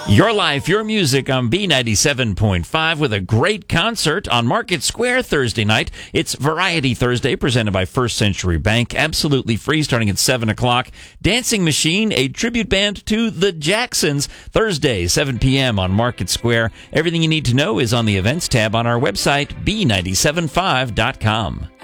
Your life, your music on B97.5 with a great concert on Market Square Thursday night. It's Variety Thursday presented by First Century Bank. Absolutely free starting at 7 o'clock. Dancing Machine, a tribute band to the Jacksons. Thursday, 7 p.m. on Market Square. Everything you need to know is on the events tab on our website, B975.com.